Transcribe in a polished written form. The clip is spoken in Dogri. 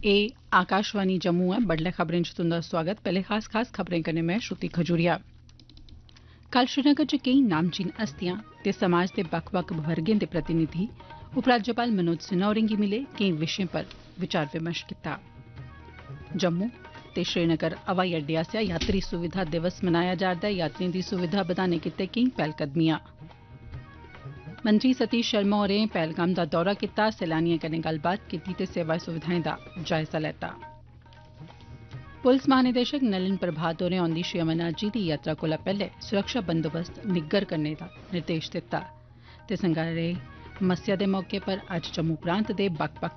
एह् आकाशवाणी जम्मू ऐ। बडलै खबरें च तुंदा स्वागत। पैह्ले खास खबरें कन्नै में श्रुति खजूरिया। कल श्रीनगर च केईं नामचीन हस्तियां ते समाज दे बक्ख बक्ख वर्गें दे प्रतिनिधि उपराज्यपाल मनोज सिन्हा होरें गी मिले। केईं विशें पर विचार विमर्श कीता। जम्मू ते श्रीनगर हवाई अड्डे आसेआ यात्री सुविधा दिवस मनाया जा'रदा ऐ। यात्रिएं दी सुविधा बधाने गितै केईं पैह्लकदमियां। मंत्री सतीश शर्मा होरें पहलगाम दा दौरा कीता। सैलानिएं कन्नै गल्लबात कीती ते सेवा सुविधाएं दा जायजा लैता। पुलस महानिदेशक नलिन प्रभात होरें औंदी श्री अमरनाथ जी दी यात्रा कोला पैह्ले सुरक्षा बंदोबस्त निग्गर करने दा निर्देश दित्ता ते संगारें मस्सेआ दे मौके पर अज्ज जम्मू प्रांत दे बक्ख बक्ख